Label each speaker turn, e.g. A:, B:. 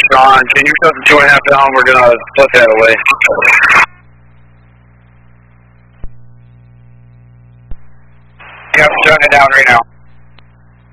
A: Sean, can you shut the 2.5 down? We're going to put that away.
B: Yep, shutting it down right now.